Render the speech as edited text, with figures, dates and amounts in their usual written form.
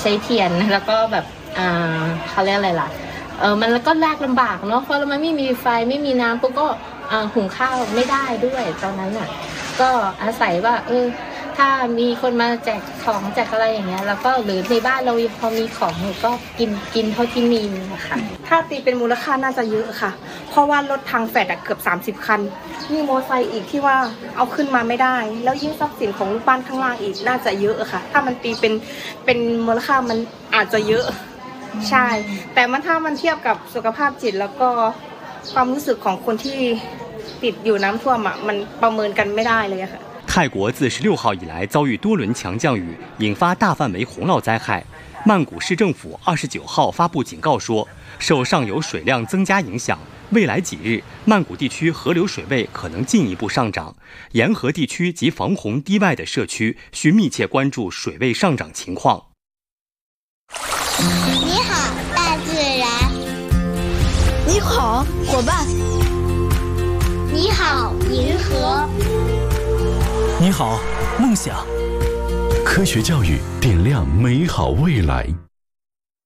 ช้เทียนแล้วก็แบบเขาเรียกอะไรล่ะมันก็ยากลำบากเนาะเพราะมันไม่มีไฟไม่มีน้ำปุ๊บก็หุงข้าวไม่ได้ด้วยตอนนั้นน่ะก็อาศัยว่าถ้ามีคนมาแจกของแจกอะไรอย่างเงี้ยแล้วก็หรือในบ้านเราพอมีของก็กินเท่าที่มีนะคะถ้าตีเป็นมูลค่าน่าจะเยอะค่ะเพราะว่ารถทางแฟดเกือบ30คันมีมอไซค์อีกที่ว่าเอาขึ้นมาไม่ได้แล้วยิ่งทรัพย์สินของลูกบ้านข้างล่างอีกน่าจะเยอะค่ะถ้ามันตีเป็นมูลค่ามันอาจจะเยอะใช่แต่ถ้ามันเทียบกับสุขภาพจิตแล้วก็ความรู้สึกของคนที่ติดอยู่น้ำท่วมมันประเมินกันไม่ได้เลยค่ะ泰国自16号以来遭遇多轮强降雨，引发大范围洪涝灾害。曼谷市政府29号发布警告说，受上游水量增加影响，未来几日曼谷地区河流水位可能进一步上涨，沿河地区及防洪堤外的社区需密切关注水位上涨情况。 你好，大自然。 你好，伙伴。 你好，银河。 你好，梦想。科学教育点亮美好未来。